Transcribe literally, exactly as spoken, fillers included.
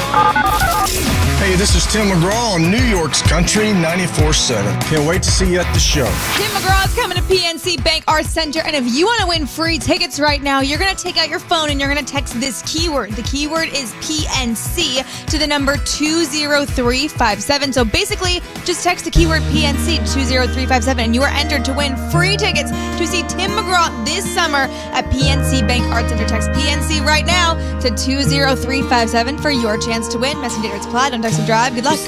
Hey, this is Tim McGraw on New York's Country ninety-four seven. Can't wait to see you at the show. Tim McGraw is coming to P N C Bank Arts Center, and if you want to win free tickets right now, you're going to take out your phone and you're going to text this keyword. The keyword is P N C to the number two zero three five seven. So basically, just text the keyword P N C to two zero three five seven, and you are entered to win free tickets to see Tim McGraw this summer at P N C Bank Arts Center. Text P N C right now to two zero three five seven for your chance to win. Message data rates apply. Don't text and drive. Good luck.